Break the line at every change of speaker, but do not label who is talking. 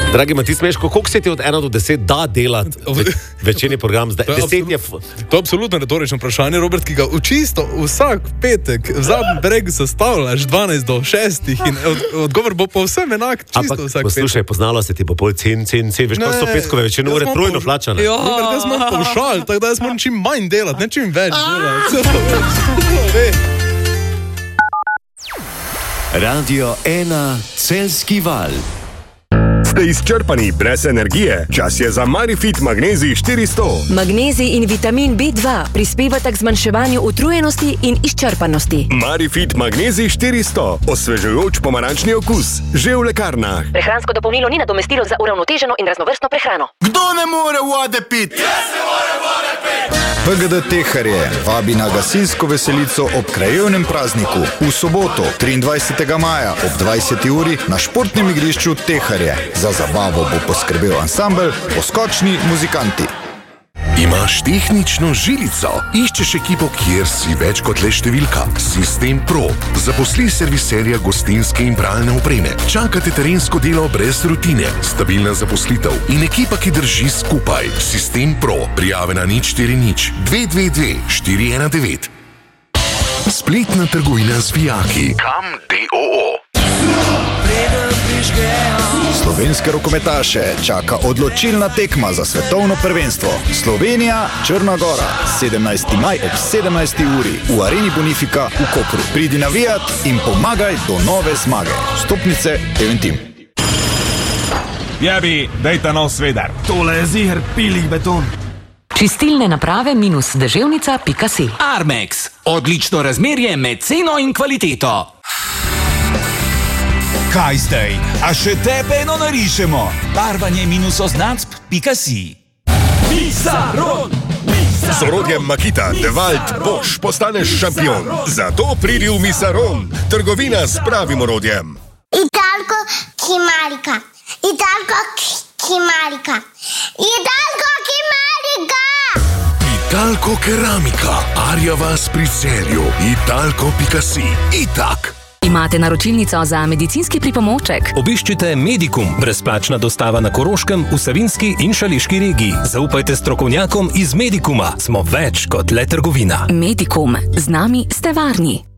Dragi Mati Smeško, koliko se ti od 1 do 10 da delati večerni program? Zdaj, 10 je...
To je absolutno retorično vprašanje, Robert, ki ga čisto vsak petek v zadnjem bregu sestavljaš 12 do 6 in odgovor bo povsem enak, čisto vsak petek.
Poslušaj, poznalo se ti bo pol cen, veš, kako so petkove večerne ure trojno plačane.
Robert, jaz imam povšal, tako da jaz moram čim manj delati, ne čim več delati.
Radio 1 Celjski val.
Ste izčrpani brez energije? Čas je za Marifit Magnezij 400.
Magnezij in vitamin B2 prispevata k zmanjševanju utrujenosti in izčrpanosti.
Marifit Magnezij 400. Osvežujoč pomarančni okus. Že v lekarnah.
Prehransko dopolnilo ni nadomestilo za uravnoteženo in raznovrstno prehrano.
Kdo ne more vode pit?
Jaz ne more vode pit!
PGD Teharje vabi na gasilsko veselico ob krajevnem prazniku v soboto 23. maja ob 20. uri na športnem igrišču Teharje. Za zabavo bo poskrbel ansambel Poskočni muzikanti.
Imaš tehnično žilico? Iščeš ekipo, kjer si več kot le številka. Sistem Pro. Zaposli serviserja gostinske in pralne opreme. Čakate terensko delo brez rutine. Stabilna zaposlitev in ekipa, ki drži skupaj. Sistem Pro. Prijave na 040 222 419. Spletna trgovina z vijaki. Kam DOO.
Slovenske rokometaše čaka odločilna tekma za svetovno prvenstvo. Slovenija, Črna Gora, 17. maj ob 17. uri v Areni Bonifika v Kopru. Pridi navijat in pomagaj do nove zmage. Stopnice Eventim.
Jebi, dejta nov svedar. Tole je ziher pilik beton.
Čistilne naprave -deževnica.si.
Armex. Odlično razmerje med ceno in kvaliteto.
Kaj zdaj? A še tebe eno narišemo? Barvanje -oznacb.si. Misaron!
Z orodjem Makita Dewalt Bosch postaneš šampion. Zato pridi v Misaron. Trgovina s pravim orodjem.
Italko Kimarika. Italko Kimarika. Italko Kimarika.
Italko Keramika. Arjavas pri Celju. Italko.si. Itak.
Imate naročilnico za medicinski pripomoček?
Obiščite Medikum, brezplačna dostava na Koroškem, v Savinjski in Šaleški regiji. Zaupajte strokovnjakom iz Medikuma. Smo več kot le trgovina.
Medikum. Z nami ste varni.